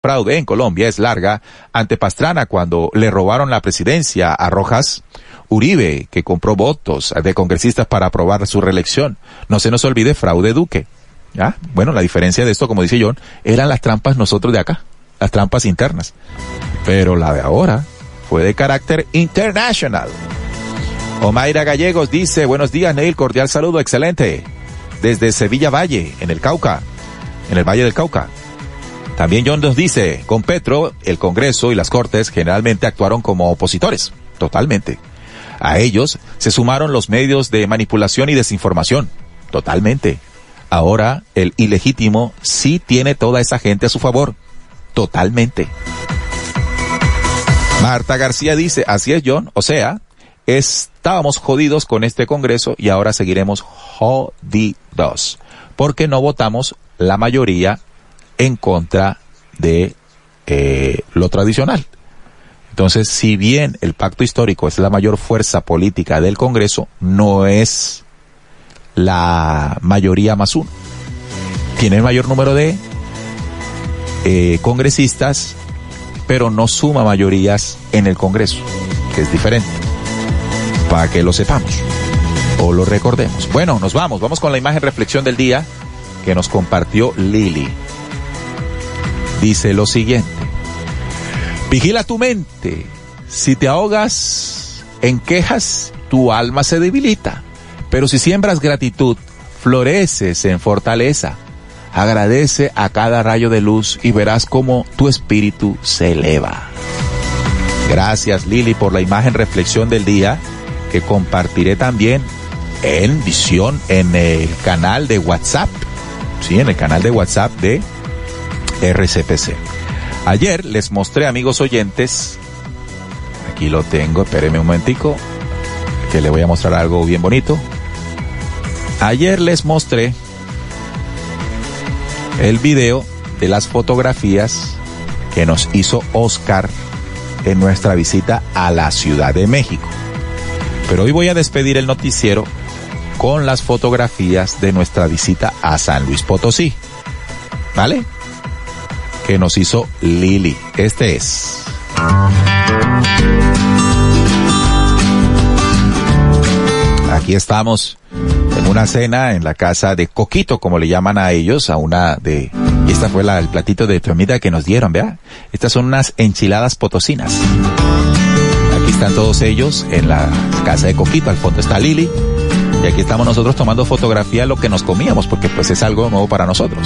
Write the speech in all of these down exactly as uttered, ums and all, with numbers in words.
fraude en Colombia es larga. Ante Pastrana, cuando le robaron la presidencia a Rojas, Uribe, que compró votos de congresistas para aprobar su reelección. No se nos olvide fraude Duque. ¿Ya? Bueno, la diferencia de esto, como dice John, eran las trampas nosotros de acá, las trampas internas. Pero la de ahora fue de carácter internacional. Omaira Gallegos dice, buenos días, Neil, cordial saludo, excelente. Desde Sevilla Valle, en el Cauca, en el Valle del Cauca. También John nos dice, con Petro, el Congreso y las Cortes generalmente actuaron como opositores, totalmente. A ellos se sumaron los medios de manipulación y desinformación, totalmente. Ahora el ilegítimo sí tiene toda esa gente a su favor, totalmente. Marta García dice, así es, John, o sea, estábamos jodidos con este Congreso y ahora seguiremos jodidos, porque no votamos la mayoría en contra de eh, lo tradicional. Entonces, si bien el pacto histórico es la mayor fuerza política del Congreso, no es la mayoría más uno. Tiene el mayor número de eh, congresistas, pero no suma mayorías en el Congreso, que es diferente, para que lo sepamos o lo recordemos. Bueno, nos vamos, vamos con la imagen reflexión del día que nos compartió Lili. Dice lo siguiente: vigila tu mente, si te ahogas en quejas, tu alma se debilita, pero si siembras gratitud, floreces en fortaleza. Agradece a cada rayo de luz y verás cómo tu espíritu se eleva. Gracias, Lili, por la imagen reflexión del día, que compartiré también en visión en el canal de WhatsApp. Sí, en el canal de WhatsApp de R C P C. Ayer les mostré, amigos oyentes, aquí lo tengo, espérenme un momentico, que le voy a mostrar algo bien bonito. Ayer les mostré el video de las fotografías que nos hizo Oscar en nuestra visita a la Ciudad de México. Pero hoy voy a despedir el noticiero con las fotografías de nuestra visita a San Luis Potosí, ¿vale? Que nos hizo Lili. Este es. Aquí estamos en una cena en la casa de Coquito, como le llaman a ellos, a una de... Y esta fue la, el platito de comida que nos dieron, ¿verdad? Estas son unas enchiladas potosinas. Aquí están todos ellos en la casa de Coquito, al fondo está Lili. Y aquí estamos nosotros tomando fotografía de lo que nos comíamos, porque pues es algo nuevo para nosotros.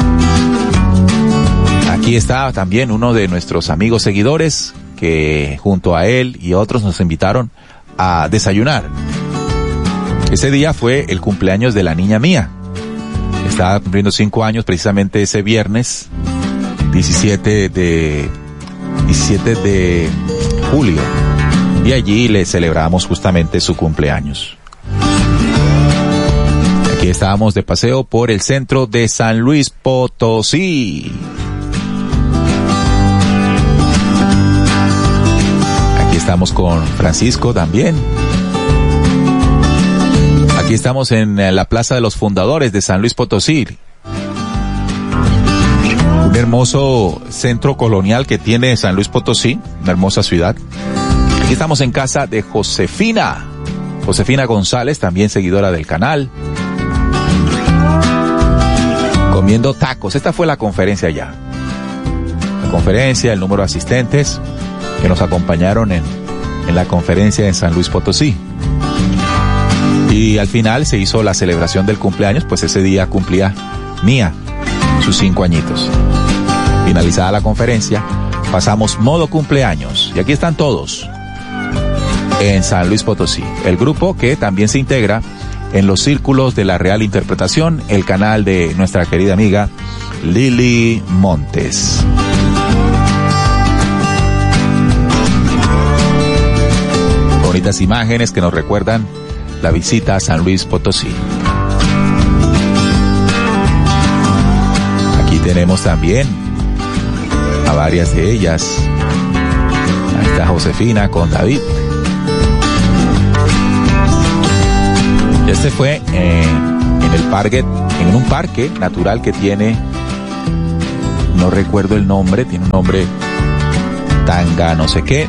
Aquí está también uno de nuestros amigos seguidores, que junto a él y otros nos invitaron a desayunar. Ese día fue el cumpleaños de la niña mía. Estaba cumpliendo cinco años precisamente ese viernes, diecisiete de julio. Y allí le celebramos justamente su cumpleaños. Aquí estábamos de paseo por el centro de San Luis Potosí. Aquí estamos con Francisco también. Aquí estamos en la Plaza de los Fundadores de San Luis Potosí. Un hermoso centro colonial que tiene San Luis Potosí, una hermosa ciudad. Aquí estamos en casa de Josefina. Josefina González, también seguidora del canal. Comiendo tacos. Esta fue la conferencia ya. La conferencia, el número de asistentes que nos acompañaron en, en la conferencia en San Luis Potosí. Y al final se hizo la celebración del cumpleaños, pues ese día cumplía Mía sus cinco añitos. Finalizada la conferencia, pasamos modo cumpleaños. Y aquí están todos en San Luis Potosí. El grupo que también se integra en los círculos de la Real Interpretación, el canal de nuestra querida amiga Lili Montes. Bonitas imágenes que nos recuerdan la visita a San Luis Potosí. Aquí tenemos también a varias de ellas. Ahí está Josefina con David. Este fue eh, en el parque, en un parque natural que tiene no recuerdo el nombre, tiene un nombre Tanga no sé qué,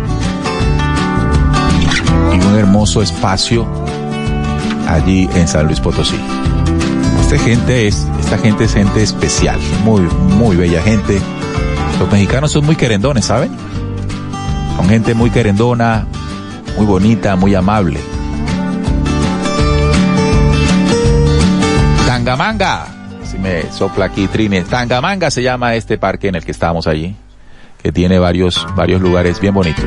y un hermoso espacio allí en San Luis Potosí. Esta gente es, esta gente es gente especial, muy, muy bella gente. Los mexicanos son muy querendones, ¿saben? Son gente muy querendona, muy bonita, muy amable. Tangamanga, si me sopla aquí Trine, Tangamanga se llama este parque en el que estábamos allí, que tiene varios, varios lugares bien bonitos.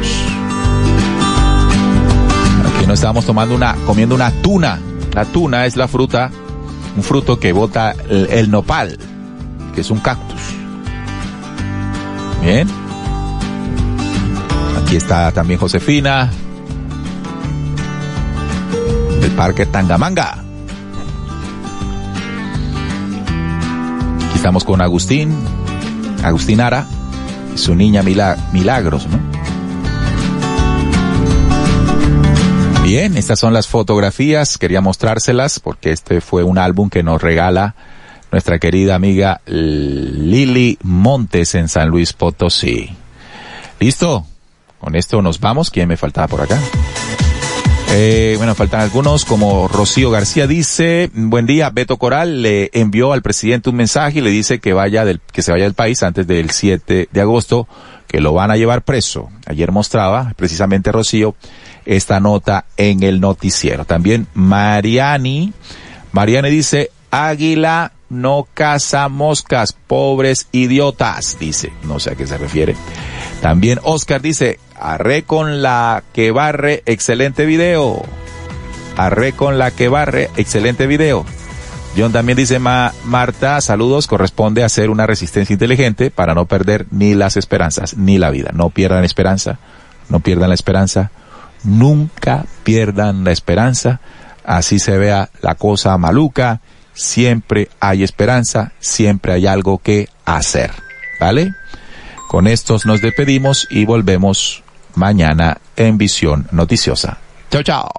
Aquí nos estábamos tomando una, comiendo una tuna. La tuna es la fruta, un fruto que bota el, el nopal, que es un cactus. Bien. Aquí está también Josefina, del parque Tangamanga. Aquí estamos con Agustín, Agustín Ara, y su niña Mila, Milagros, ¿no? Bien, estas son las fotografías, quería mostrárselas porque este fue un álbum que nos regala nuestra querida amiga Lili Montes en San Luis Potosí. ¿Listo? Con esto nos vamos. ¿Quién me faltaba por acá? Eh, bueno, faltan algunos, como Rocío García dice, buen día, Beto Coral le envió al presidente un mensaje y le dice que vaya del, que se vaya del país antes del siete de agosto, que lo van a llevar preso. Ayer mostraba, precisamente Rocío, esta nota en el noticiero. También Mariani, Mariani dice, Águila no caza moscas, pobres idiotas, dice, no sé a qué se refiere. También Oscar dice, arre con la que barre, excelente video. Arre con la que barre, excelente video. John también dice, Ma, Marta, saludos, corresponde hacer una resistencia inteligente para no perder ni las esperanzas, ni la vida. No pierdan esperanza, no pierdan la esperanza, nunca pierdan la esperanza, así se vea la cosa maluca, siempre hay esperanza, siempre hay algo que hacer, ¿vale? Con estos nos despedimos y volvemos mañana en Visión Noticiosa. Chao, chao.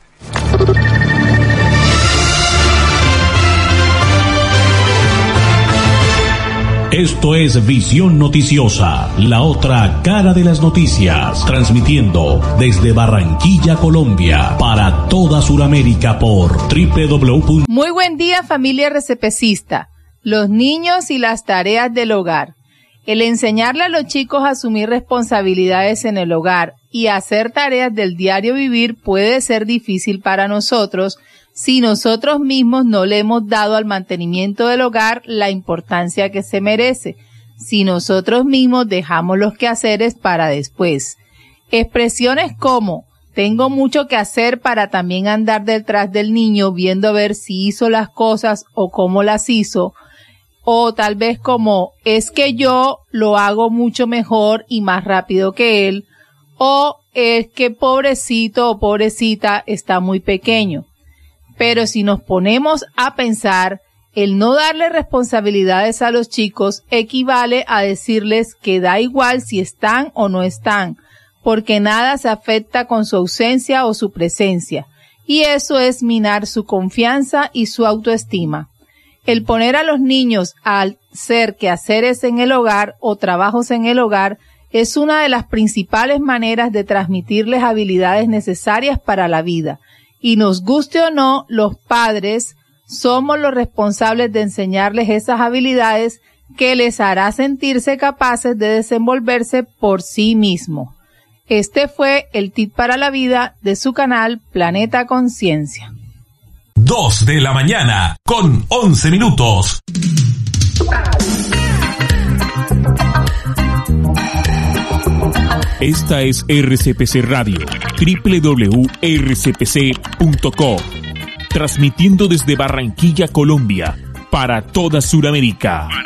Esto es Visión Noticiosa, la otra cara de las noticias, transmitiendo desde Barranquilla, Colombia, para toda Sudamérica por doble u doble u doble u punto Muy buen día, familia RCPcista. Los niños y las tareas del hogar. El enseñarle a los chicos a asumir responsabilidades en el hogar y hacer tareas del diario vivir puede ser difícil para nosotros si nosotros mismos no le hemos dado al mantenimiento del hogar la importancia que se merece, si nosotros mismos dejamos los quehaceres para después. Expresiones como, tengo mucho que hacer para también andar detrás del niño viendo a ver si hizo las cosas o cómo las hizo, o tal vez como, es que yo lo hago mucho mejor y más rápido que él, o es que pobrecito o pobrecita está muy pequeño. Pero si nos ponemos a pensar, el no darle responsabilidades a los chicos equivale a decirles que da igual si están o no están, porque nada se afecta con su ausencia o su presencia, y eso es minar su confianza y su autoestima. El poner a los niños a hacer quehaceres en el hogar o trabajos en el hogar es una de las principales maneras de transmitirles habilidades necesarias para la vida. Y nos guste o no, los padres somos los responsables de enseñarles esas habilidades que les hará sentirse capaces de desenvolverse por sí mismos. Este fue el tip para la vida de su canal Planeta Conciencia. Dos de la mañana con once minutos. Esta es R C P C Radio, doble u doble u doble u punto r c p c punto com, transmitiendo desde Barranquilla, Colombia, para toda Sudamérica.